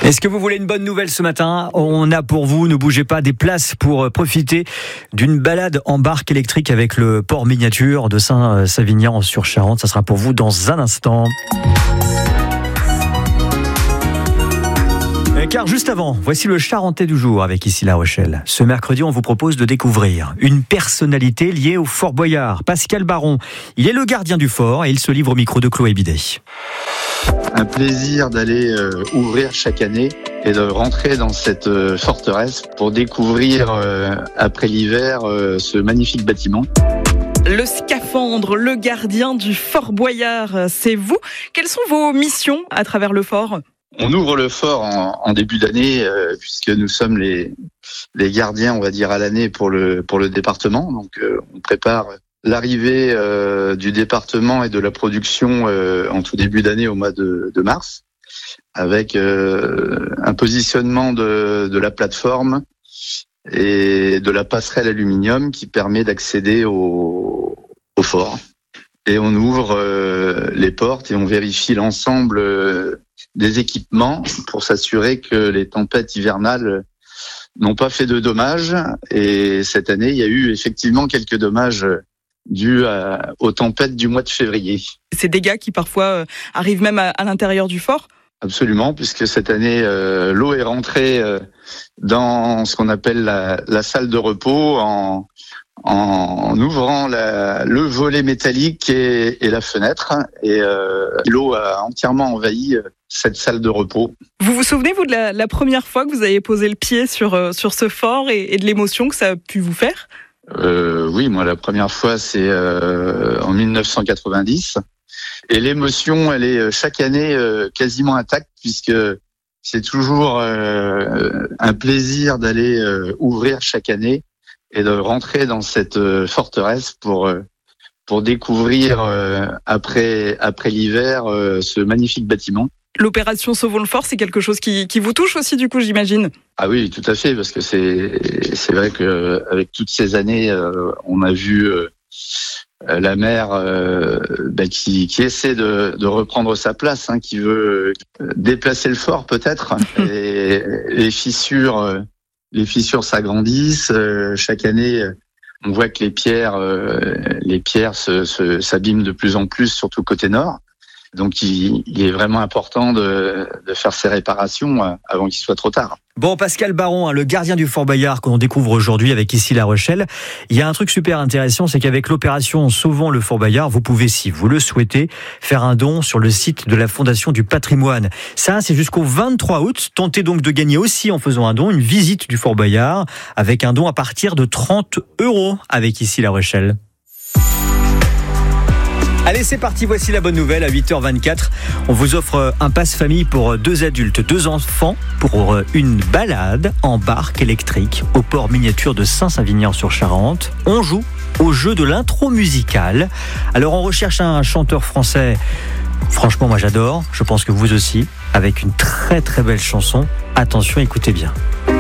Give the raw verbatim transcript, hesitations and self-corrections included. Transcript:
Est-ce que vous voulez une bonne nouvelle ce matin ? On a pour vous, ne bougez pas, des places pour profiter d'une balade en barque électrique avec le port miniature de Saint-Savignan-sur-Charente. Ça sera pour vous dans un instant. Car juste avant, voici le Charentais du jour avec ici La Rochelle. Ce mercredi, on vous propose de découvrir une personnalité liée au Fort Boyard, Pascal Baron. Il est le gardien du fort et il se livre au micro de Chloé Bidet. Un plaisir d'aller euh, ouvrir chaque année et de rentrer dans cette euh, forteresse pour découvrir euh, après l'hiver euh, ce magnifique bâtiment. Le scaphandre, le gardien du Fort Boyard, c'est vous. Quelles sont vos missions à travers le fort ? On ouvre le fort en, en début d'année euh, puisque nous sommes les, les gardiens, on va dire, à l'année pour le, pour le département. Donc euh, on prépare l'arrivée euh, du département et de la production euh, en tout début d'année au mois de, de mars, avec euh, un positionnement de, de la plateforme et de la passerelle aluminium qui permet d'accéder au, au fort. Et on ouvre euh, les portes et on vérifie l'ensemble euh, des équipements pour s'assurer que les tempêtes hivernales n'ont pas fait de dommages. Et cette année, il y a eu effectivement quelques dommages dus à, aux tempêtes du mois de février. Ces dégâts qui parfois euh, arrivent même à, à l'intérieur du fort ? Absolument, puisque cette année, euh, l'eau est rentrée euh, dans ce qu'on appelle la, la salle de repos en, en ouvrant la, le volet métallique et, et la fenêtre. Et euh, l'eau a entièrement envahi cette salle de repos. Vous vous souvenez, vous, de la, la première fois que vous avez posé le pied sur, euh, sur ce fort et, et de l'émotion que ça a pu vous faire ? Euh, oui, moi la première fois c'est euh, en mille neuf cent quatre-vingt-dix et l'émotion elle est chaque année euh, quasiment intacte puisque c'est toujours euh, un plaisir d'aller euh, ouvrir chaque année et de rentrer dans cette euh, forteresse pour euh, pour découvrir euh, après après l'hiver euh, ce magnifique bâtiment. L'opération Sauvons le Fort, c'est quelque chose qui, qui vous touche aussi, du coup, j'imagine. Ah oui, tout à fait, parce que c'est c'est vrai que avec toutes ces années, euh, on a vu euh, la mer euh, bah, qui qui essaie de, de reprendre sa place, hein, qui veut déplacer le fort peut-être, et les fissures, euh, les fissures s'agrandissent. Euh, chaque année, on voit que les pierres, euh, les pierres se, se, s'abîment de plus en plus, surtout côté nord. Donc il, il est vraiment important de, de faire ces réparations avant qu'il soit trop tard. Bon, Pascal Baron, hein, le gardien du Fort Boyard qu'on découvre aujourd'hui avec ici La Rochelle. Il y a un truc super intéressant, c'est qu'avec l'opération Sauvons le Fort Boyard, vous pouvez, si vous le souhaitez, faire un don sur le site de la Fondation du Patrimoine. Ça, c'est jusqu'au vingt-trois août. Tentez donc de gagner aussi en faisant un don, une visite du Fort Boyard, avec un don à partir de trente euros avec ici La Rochelle. Allez, c'est parti, voici la bonne nouvelle à huit heures vingt-quatre. On vous offre un passe-famille pour deux adultes, deux enfants pour une balade en barque électrique au port miniature de Saint-Savignan-sur-Charente. On joue au jeu de l'intro musicale. Alors, on recherche un chanteur français. Franchement, moi j'adore, je pense que vous aussi, avec une très très belle chanson. Attention, écoutez bien.